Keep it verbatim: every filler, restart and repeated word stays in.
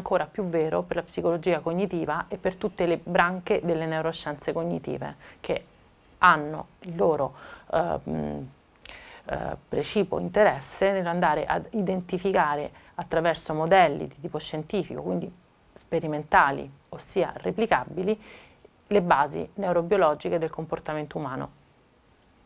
ancora più vero per la psicologia cognitiva e per tutte le branche delle neuroscienze cognitive, che hanno il loro eh, mh, eh, precipuo interesse nell'andare ad identificare attraverso modelli di tipo scientifico, quindi sperimentali, ossia replicabili, le basi neurobiologiche del comportamento umano.